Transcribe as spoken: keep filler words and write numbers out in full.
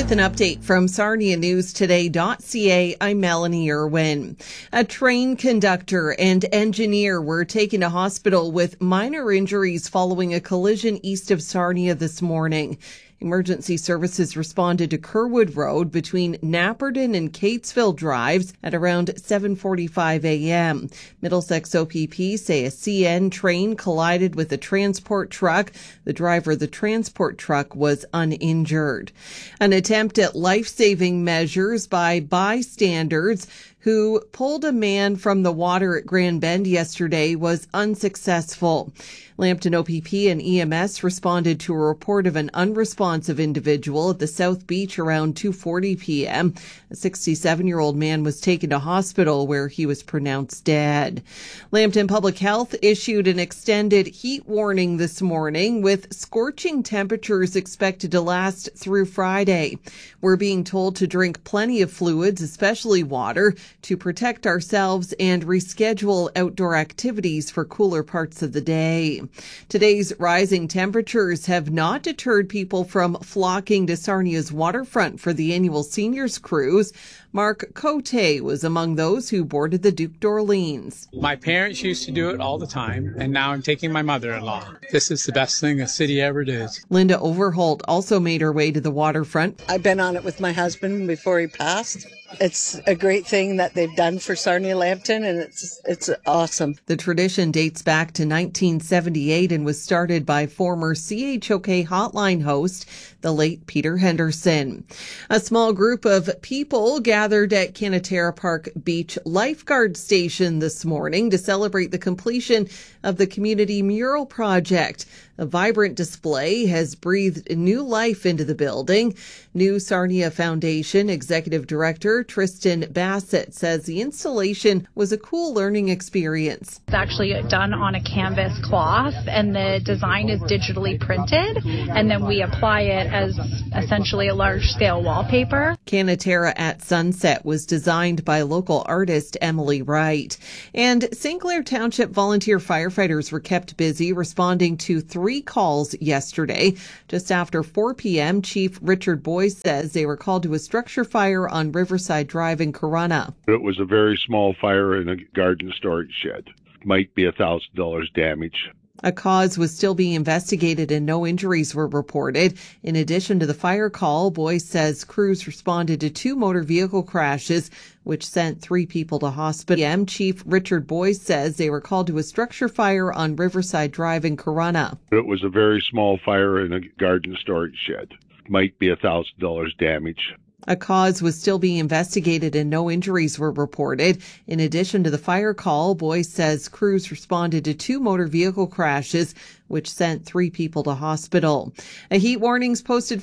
With an update from Sarnia News Today dot C A, I'm Melanie Irwin. A train conductor and engineer were taken to hospital with minor injuries following a collision east of Sarnia this morning. Emergency services responded to Kerwood Road between Napperton and Catesville Drives at around seven forty-five a.m. Middlesex O P P say a C N train collided with a transport truck. The driver of the transport truck was uninjured. An attempt at life-saving measures by bystanders who pulled a man from the water at Grand Bend yesterday was unsuccessful. Lambton O P P and E M S responded to a report of an unresponsive individual at the South Beach around two forty p.m. A sixty-seven-year-old man was taken to hospital where he was pronounced dead. Lambton Public Health issued an extended heat warning this morning with scorching temperatures expected to last through Friday. We're being told to drink plenty of fluids, especially water, to protect ourselves and reschedule outdoor activities for cooler parts of the day. Today's rising temperatures have not deterred people from flocking to Sarnia's waterfront for the annual seniors cruise. Mark Cote was among those who boarded the Duke d'Orleans. My parents used to do it all the time, and now I'm taking my mother-in-law. This is the best thing a city ever did. Linda Overholt also made her way to the waterfront. I've been on it with my husband before he passed. It's a great thing that they've done for Sarnia Lambton, and it's it's awesome. The tradition dates back to nineteen seventy-eight and was started by former C H O K hotline host, the late Peter Henderson. A small group of people gathered at Canatera Park Beach Lifeguard Station this morning to celebrate the completion of the community mural project. A vibrant display has breathed new life into the building. New Sarnia Foundation Executive Director Tristan Bassett says the installation was a cool learning experience. It's actually done on a canvas cloth, and the design is digitally printed, and then we apply it as essentially a large-scale wallpaper. Canatera at Sunset was designed by local artist Emily Wright. And Saint Clair Township volunteer firefighters were kept busy responding to three Three calls yesterday. Just after four p.m., Chief Richard Boyce says they were called to a structure fire on Riverside Drive in Corunna. It was a very small fire in a garden storage shed. Might be one thousand dollars damage. A cause was still being investigated and no injuries were reported. In addition to the fire call, Boyce says crews responded to two motor vehicle crashes, which sent three people to hospital. Chief Richard Boyce says they were called to a structure fire on Riverside Drive in Corunna. It was a very small fire in a garden storage shed. Might be one thousand dollars damage. A cause was still being investigated and no injuries were reported. In addition to the fire call, Boyce says crews responded to two motor vehicle crashes, which sent three people to hospital. A heat warning's posted